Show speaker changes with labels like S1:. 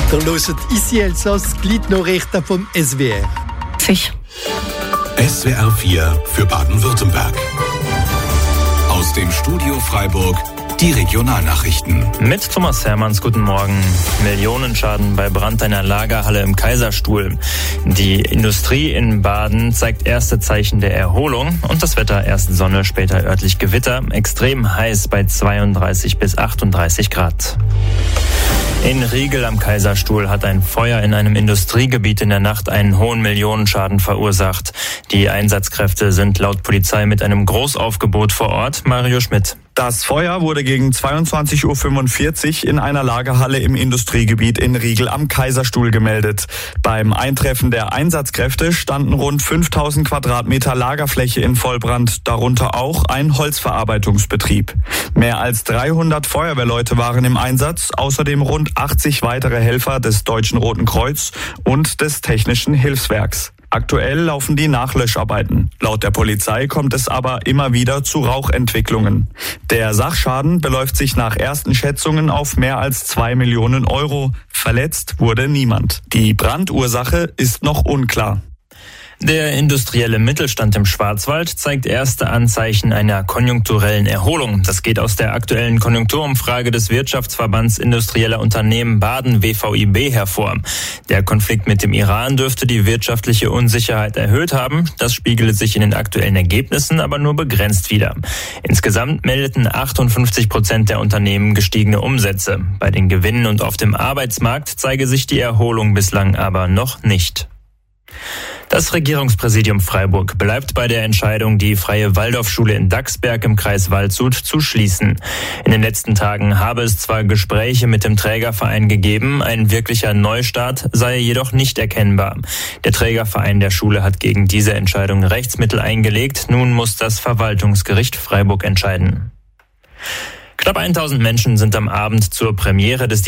S1: Ihr hört «Ici Elsass», die Gliednachrichten vom SWR.
S2: SWR 4 für Baden-Württemberg. Aus dem Studio Freiburg die Regionalnachrichten.
S3: Mit Thomas Hermanns, guten Morgen. Millionenschaden bei Brand einer Lagerhalle im Kaiserstuhl. Die Industrie in Baden zeigt erste Zeichen der Erholung und das Wetter erst Sonne, später örtlich Gewitter. Extrem heiß bei 32 bis 38 Grad. In Riegel am Kaiserstuhl hat ein Feuer in einem Industriegebiet in der Nacht einen hohen Millionenschaden verursacht. Die Einsatzkräfte sind laut Polizei mit einem Großaufgebot vor Ort. Mario Schmidt.
S4: Das Feuer wurde gegen 22:45 Uhr in einer Lagerhalle im Industriegebiet in Riegel am Kaiserstuhl gemeldet. Beim Eintreffen der Einsatzkräfte standen rund 5000 Quadratmeter Lagerfläche in Vollbrand, darunter auch ein Holzverarbeitungsbetrieb. Mehr als 300 Feuerwehrleute waren im Einsatz, außerdem rund 80 weitere Helfer des Deutschen Roten Kreuz und des Technischen Hilfswerks. Aktuell laufen die Nachlöscharbeiten. Laut der Polizei kommt es aber immer wieder zu Rauchentwicklungen. Der Sachschaden beläuft sich nach ersten Schätzungen auf mehr als 2 Millionen Euro. Verletzt wurde niemand. Die Brandursache ist noch unklar.
S3: Der industrielle Mittelstand im Schwarzwald zeigt erste Anzeichen einer konjunkturellen Erholung. Das geht aus der aktuellen Konjunkturumfrage des Wirtschaftsverbands Industrieller Unternehmen Baden WVIB hervor. Der Konflikt mit dem Iran dürfte die wirtschaftliche Unsicherheit erhöht haben. Das spiegelt sich in den aktuellen Ergebnissen aber nur begrenzt wider. Insgesamt meldeten 58% der Unternehmen gestiegene Umsätze. Bei den Gewinnen und auf dem Arbeitsmarkt zeige sich die Erholung bislang aber noch nicht. Das Regierungspräsidium Freiburg bleibt bei der Entscheidung, die Freie Waldorfschule in Dachsberg im Kreis Waldshut zu schließen. In den letzten Tagen habe es zwar Gespräche mit dem Trägerverein gegeben, ein wirklicher Neustart sei jedoch nicht erkennbar. Der Trägerverein der Schule hat gegen diese Entscheidung Rechtsmittel eingelegt. Nun muss das Verwaltungsgericht Freiburg entscheiden. Knapp 1000 Menschen sind am Abend zur Premiere des